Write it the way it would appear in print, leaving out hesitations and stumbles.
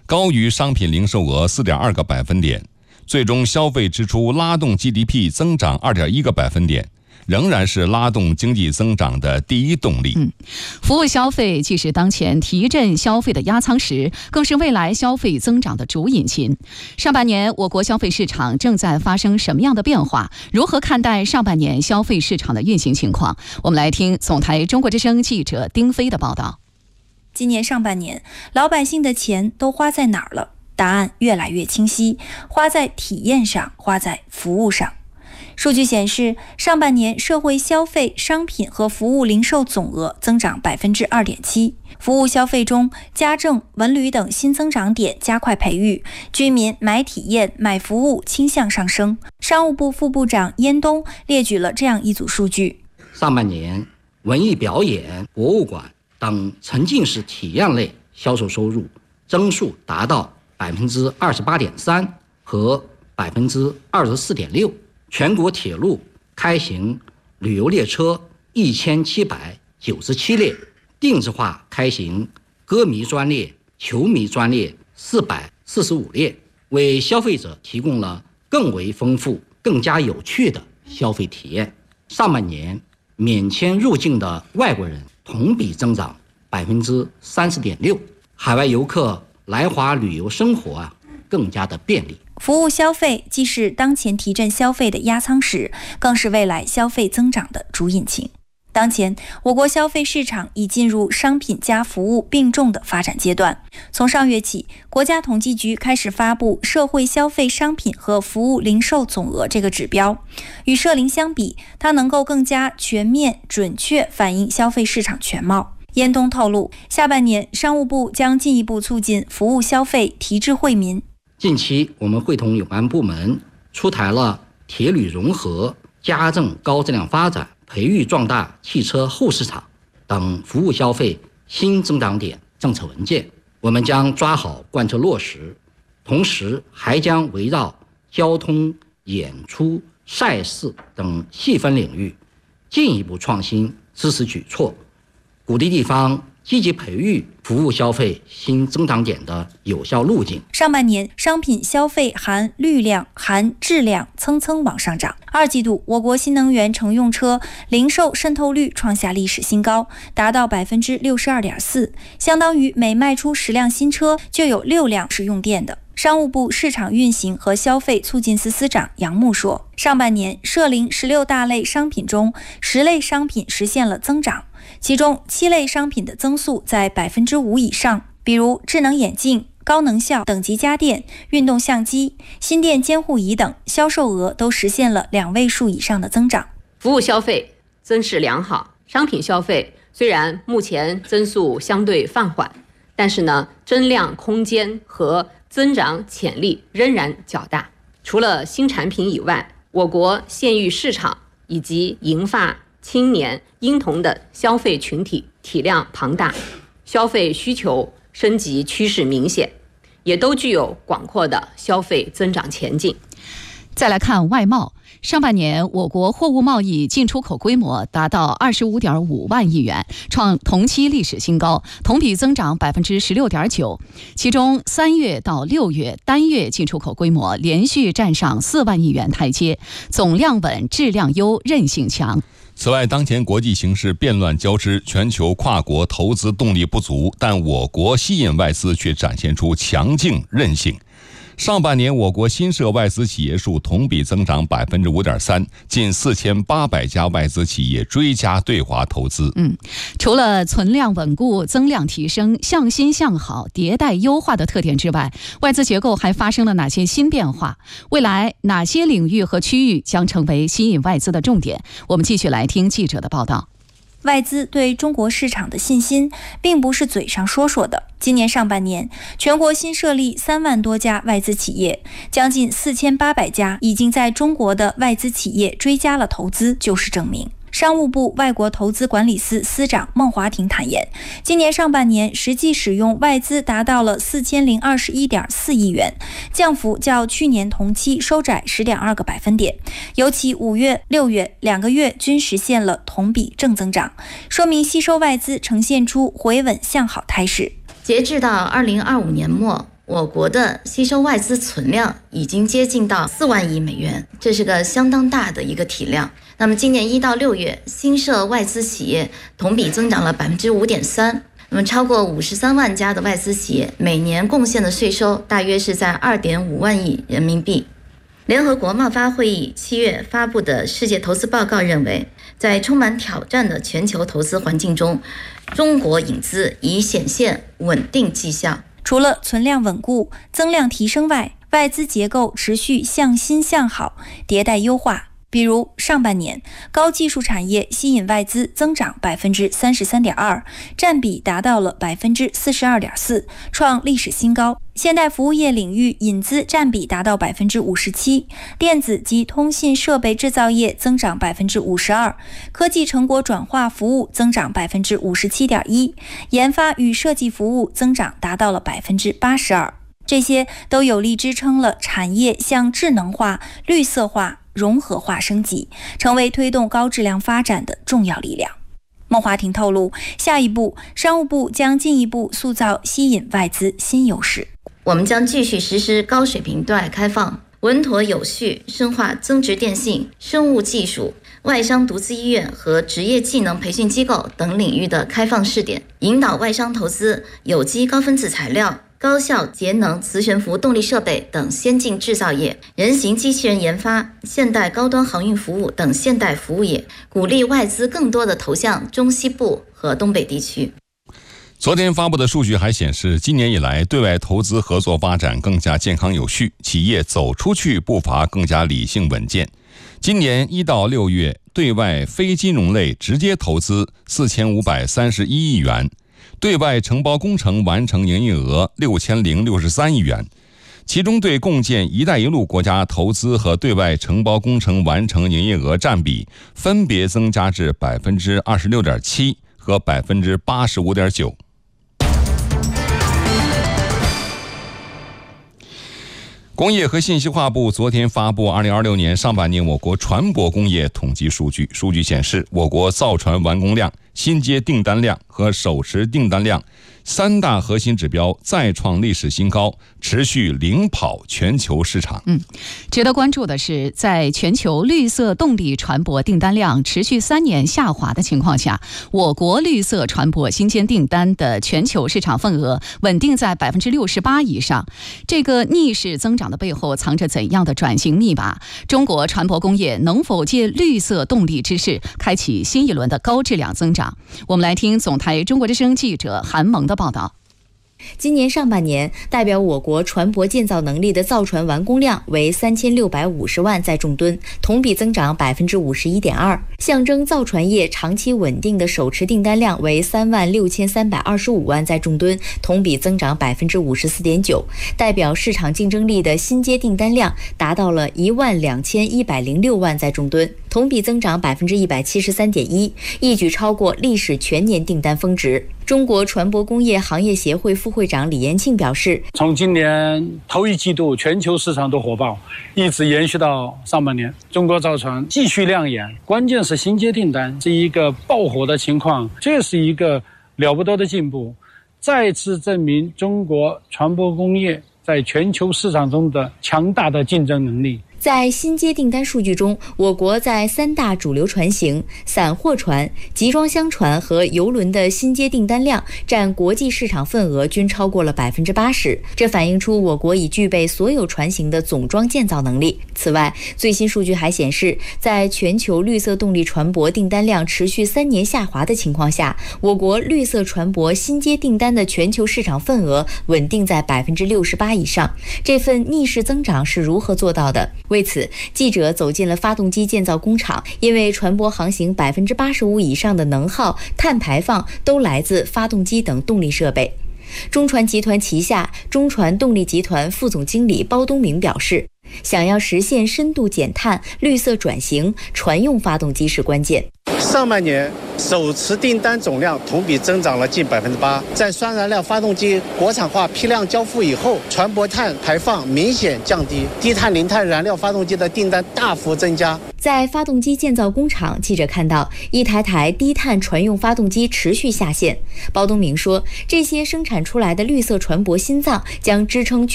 高于商品零售额4.2个百分点，最终消费支出拉动 GDP 增长2.1个百分点，仍然是拉动经济增长的第一动力。 服务消费既是当前提振消费的压舱石，更是未来消费增长的主引擎。上半年我国消费市场正在发生什么样的变化？如何看待上半年消费市场的运行情况？我们来听总台中国之声记者丁飞的报道。 今年上半年，老百姓的钱都花在哪儿了？答案越来越清晰，花在体验上，花在服务上。数据显示，上半年社会消费商品和服务零售总额增长 2.7%。服务消费中，家政、文旅等新增长点加快培育，居民买体验、买服务倾向上升。商务部副部长燕东列举了这样一组数据： 上半年，文艺表演、博物馆等沉浸式体验类销售收入增速达到 28.3% 和 24.6%。全国铁路开行旅游列车1797列，定制化开行歌迷专列、球迷专列445列，为消费者提供了更为丰富、更加有趣的消费体验。上半年免签入境的外国人同比增长 30.6%， 海外游客来华旅游生活更加的便利。 服务消费既是当前提振消费的压舱石，更是未来消费增长的主引擎。当前，我国消费市场已进入商品加服务并重的发展阶段。从上月起，国家统计局开始发布社会消费商品和服务零售总额这个指标。与社零相比，它能够更加全面、准确反映消费市场全貌。燕东透露，下半年商务部将进一步促进服务消费提质惠民。 近期，我们会同有关部门出台了铁铝融合、家政高质量发展、培育壮大汽车后市场等服务消费新增长点政策文件，我们将抓好贯彻落实，同时还将围绕交通、演出、赛事等细分领域进一步创新支持举措，鼓励地方积极培育服务消费新增长点的有效路径。 上半年商品消费含绿量、含质量蹭蹭往上涨。二季度，我国新能源乘用车零售渗透率创下历史新高，达到 62.4%， 相当于每卖出10辆新车就有6辆是用电的。商务部市场运行和消费促进司司长杨牧说，上半年社零16大类商品中，10类商品实现了增长，其中7类商品的增速在 5% 以上，比如智能眼镜、高能效等级家电、运动相机、心电监护仪等，销售额都实现了2位数以上的增长。 服务消费增势良好，商品消费虽然目前增速相对放缓，但是增量空间和增长潜力仍然较大。除了新产品以外，我国县域市场以及银发、青年、婴童的消费群体体量庞大，消费需求升级趋势明显，也都具有广阔的消费增长前景。 再来看外贸，上半年我国货物贸易进出口规模达到 25.5万亿元，创同期历史新高，同比增长 16.9%。其中3月到6月单月进出口规模连续站上4万亿元台阶，总量稳、质量优、韧性强。 此外，当前国际形势变乱交织，全球跨国投资动力不足，但我国吸引外资却展现出强劲韧性。上半年，我国新设外资企业数同比增长 5.3%， 近4800家外资企业追加对华投资。 除了存量稳固、增量提升、向新向好、迭代优化的特点之外，外资结构还发生了哪些新变化？未来哪些领域和区域将成为吸引外资的重点？我们继续来听记者的报道。 外资对中国市场的信心并不是嘴上说说的。今年上半年，全国新设立3万多家外资企业，将近4800家已经在中国的外资企业追加了投资，就是证明。商务部外国投资管理司司长孟华庭坦言，今年上半年实际使用外资达到了4021.4亿元，降幅较去年同期收窄 10.2个百分点，尤其5月、6月2个月均实现了同比正增长，说明吸收外资呈现出回稳向好态势。 截至到2025年末， 我国的吸收外资存量已经接近到4万亿美元，这是个相当大的一个体量。那么今年1到6月，新设外资企业同比增长了 5.3%。那么超过53万家的外资企业每年贡献的税收大约是在2.5万亿人民币。联合国贸发会议7月发布的世界投资报告认为，在充满挑战的全球投资环境中，中国引资已显现稳定迹象。 除了存量稳固、增量提升外，外资结构持续向新向好、迭代优化。比如上半年，高技术产业吸引外资增长 33.2%， 占比达到了 42.4%， 创历史新高。现代服务业领域引资占比达到 57%， 电子及通信设备制造业增长 52%， 科技成果转化服务增长 57.1%， 研发与设计服务增长达到了 82%。 这些都有力支撑了产业向智能化、绿色化、融合化升级，成为推动高质量发展的重要力量。孟华庭透露，下一步商务部将进一步塑造吸引外资新优势。 我们将继续实施高水平对外开放，稳妥有序深化增值电信、生物技术、外商独资医院和职业技能培训机构等领域的开放试点，引导外商投资有机高分子材料、高效节能磁悬浮动力设备等先进制造业、人形机器人研发、现代高端航运服务等现代服务业，鼓励外资更多的投向中西部和东北地区。 昨天发布的数据还显示，今年以来对外投资合作发展更加健康有序，企业走出去步伐更加理性稳健。今年1到6月，对外非金融类直接投资4531亿元，对外承包工程完成营业额6063亿元，其中对共建“一带一路”国家投资和对外承包工程完成营业额占比分别增加至 26.7% 和 85.9%。工业和信息化部昨天发布2026年上半年我国船舶工业统计数据。数据显示，我国造船完工量、新接订单量和手持订单量3大核心指标再创历史新高，持续领跑全球市场。 值得关注的是，在全球绿色动力船舶订单量持续3年下滑的情况下，我国绿色船舶新签订单的全球市场份额稳定在 68% 以上。这个逆势增长的背后藏着怎样的转型密码？中国船舶工业能否借绿色动力之势，开启新一轮的高质量增长？我们来听总台中国之声记者韩萌的报道。 今年上半年，代表我国船舶建造能力的造船完工量为3650万载重吨，同比增长 51.2%， 象征造船业长期稳定的手持订单量为36325万载重吨，同比增长 54.9%， 代表市场竞争力的新接订单量达到了12106万载重吨，同比增长 173.1%， 一举超过历史全年订单峰值。中国船舶工业行业协会副会长李延庆表示， 从今年头一季度全球市场都火爆，一直延续到上半年，中国造船继续亮眼，关键是新接订单是一个爆火的情况，这是一个了不得的进步，再次证明中国船舶工业在全球市场中的强大的竞争能力。 在新接订单数据中，我国在3大主流船型、散货船、集装箱船和邮轮的新接订单量占国际市场份额均超过了 80%， 这反映出我国已具备所有船型的总装建造能力。此外，最新数据还显示，在全球绿色动力船舶订单量持续3年下滑的情况下，我国绿色船舶新接订单的全球市场份额稳定在 68% 以上。这份逆势增长是如何做到的？为此，记者走进了发动机建造工厂，因为船舶航行 85% 以上的能耗、碳排放都来自发动机等动力设备。中船集团旗下中船动力集团副总经理包东明表示， 想要实现深度减碳、绿色转型，船用发动机是关键。 上半年手持订单总量同比增长了近8%，在双燃料发动机国产化批量交付以后，船舶碳排放明显降低，低碳零碳燃料发动机的订单大幅增加。 在发动机建造工厂，记者看到一台台低碳船用发动机持续下线。包东明说，这些生产出来的绿色船舶心脏将支撑